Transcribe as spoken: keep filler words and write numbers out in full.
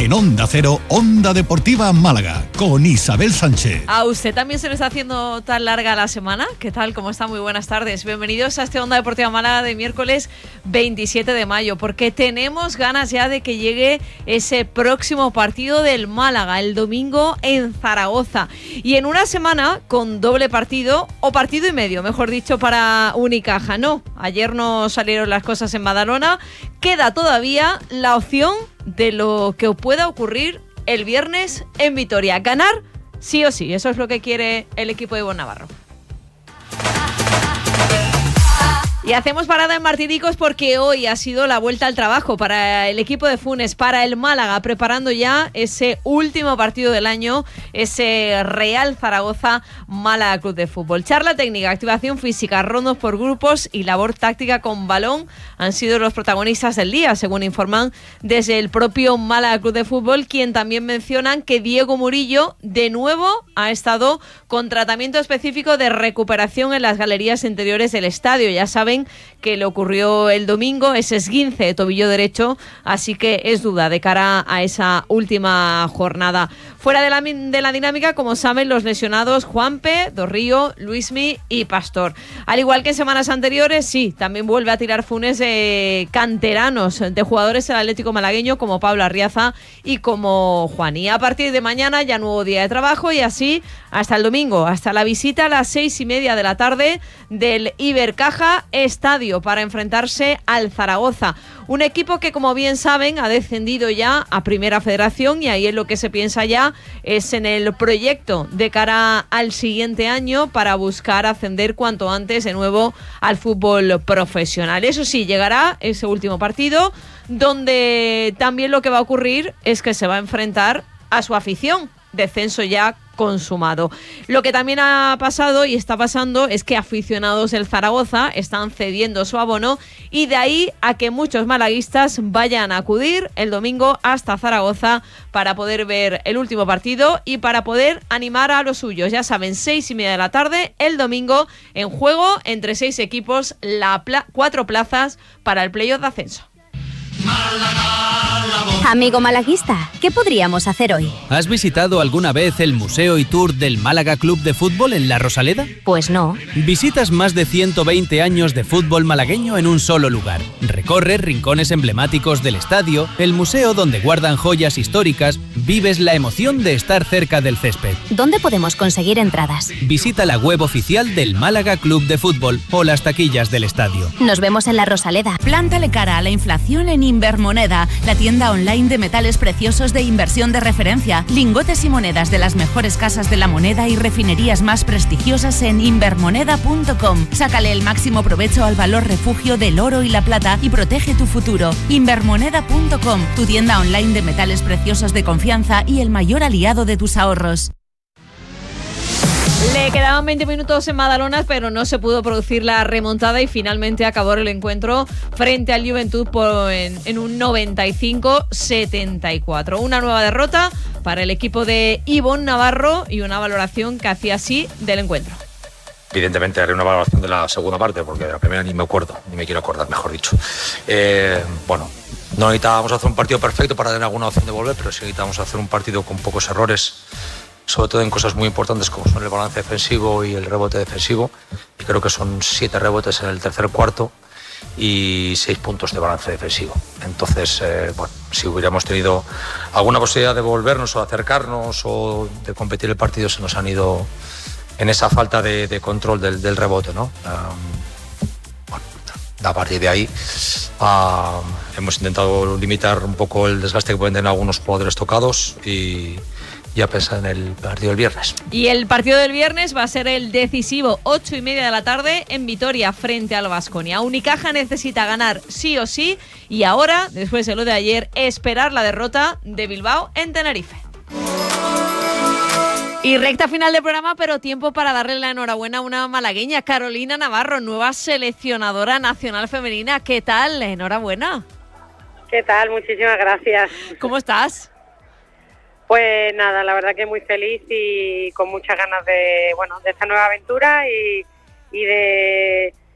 En Onda Cero, Onda Deportiva Málaga, con Isabel Sánchez. ¿A usted también se le está haciendo tan larga la semana? ¿Qué tal? ¿Cómo está? Muy buenas tardes. Bienvenidos a este Onda Deportiva Málaga de miércoles veintisiete de mayo, porque tenemos ganas ya de que llegue ese próximo partido del Málaga, el domingo en Zaragoza. Y en una semana con doble partido, o partido y medio, mejor dicho, para Unicaja. No, ayer no salieron las cosas en Badalona. Queda todavía la opción de lo que pueda ocurrir el viernes en Vitoria. Ganar sí o sí, eso es lo que quiere el equipo de Ivonne Navarro. Y hacemos parada en Martiricos porque hoy ha sido la vuelta al trabajo para el equipo de Funes, para el Málaga, preparando ya ese último partido del año, ese Real Zaragoza Málaga Club de Fútbol. Charla técnica, activación física, rondos por grupos y labor táctica con balón han sido los protagonistas del día, según informan desde el propio Málaga Club de Fútbol, quien también mencionan que Diego Murillo de nuevo ha estado con tratamiento específico de recuperación en las galerías interiores del estadio. Ya saben que le ocurrió el domingo ese esguince de tobillo derecho, así que es duda de cara a esa última jornada. Fuera de la, de la dinámica, como saben, los lesionados Juanpe, Dorrío, Luismi y Pastor. Al igual que en semanas anteriores, sí, también vuelve a tirar Funes de canteranos, de jugadores del Atlético malagueño como Pablo Arriaza y como Juan. Y a partir de mañana ya nuevo día de trabajo y así hasta el domingo, hasta la visita a las seis y media de la tarde del Ibercaja Estadio para enfrentarse al Zaragoza. Un equipo que, como bien saben, ha descendido ya a Primera Federación y ahí es lo que se piensa ya es en el proyecto de cara al siguiente año para buscar ascender cuanto antes de nuevo al fútbol profesional. Eso sí, llegará ese último partido donde también lo que va a ocurrir es que se va a enfrentar a su afición. Descenso ya consumado. Lo que también ha pasado y está pasando es que aficionados del Zaragoza están cediendo su abono y de ahí a que muchos malaguistas vayan a acudir el domingo hasta Zaragoza para poder ver el último partido y para poder animar a los suyos. Ya saben, seis y media de la tarde el domingo, en juego entre seis equipos, la pla- cuatro plazas para el playoff de ascenso. Amigo malaguista, ¿qué podríamos hacer hoy? ¿Has visitado alguna vez el Museo y Tour del Málaga Club de Fútbol en La Rosaleda? Pues no. Visitas más de ciento veinte años de fútbol malagueño en un solo lugar. Recorres rincones emblemáticos del estadio, el museo donde guardan joyas históricas, vives la emoción de estar cerca del césped. ¿Dónde podemos conseguir entradas? Visita la web oficial del Málaga Club de Fútbol o las taquillas del estadio. Nos vemos en La Rosaleda. Plántale cara a la inflación en Invermoneda, la tienda online de metales preciosos de inversión de referencia. Lingotes y monedas de las mejores casas de la moneda y refinerías más prestigiosas en invermoneda punto com. Sácale el máximo provecho al valor refugio del oro y la plata y protege tu futuro. Invermoneda punto com, tu tienda online de metales preciosos de confianza y el mayor aliado de tus ahorros. Le quedaban veinte minutos en Badalona, pero no se pudo producir la remontada y finalmente acabó el encuentro frente al Juventud por, en, en un noventa y cinco setenta y cuatro. Una nueva derrota para el equipo de Ivonne Navarro y una valoración que hacía así del encuentro. Evidentemente haré una valoración de la segunda parte, porque de la primera ni me acuerdo, ni me quiero acordar, mejor dicho. Eh, bueno, no necesitábamos hacer un partido perfecto para tener alguna opción de volver, pero sí necesitábamos hacer un partido con pocos errores, sobre todo en cosas muy importantes como son el balance defensivo y el rebote defensivo. Y creo que son siete rebotes en el tercer cuarto y seis puntos de balance defensivo. Entonces, eh, bueno, si hubiéramos tenido alguna posibilidad de volvernos o acercarnos o de competir el partido, se nos han ido en esa falta de, de control del, del rebote, ¿no? Um, bueno, a partir de ahí uh, hemos intentado limitar un poco el desgaste que pueden tener algunos jugadores tocados y ya pensar en el partido del viernes. Y el partido del viernes va a ser el decisivo, ocho y media de la tarde en Vitoria frente al Baskonia. Unicaja necesita ganar sí o sí y ahora, después de lo de ayer, esperar la derrota de Bilbao en Tenerife. Y recta final del programa, pero tiempo para darle la enhorabuena a una malagueña, Carolina Navarro, nueva seleccionadora nacional femenina. ¿Qué tal? Enhorabuena. ¿Qué tal? Muchísimas gracias. ¿Cómo estás? Pues nada, la verdad que muy feliz y con muchas ganas de, bueno, de esta nueva aventura y, y de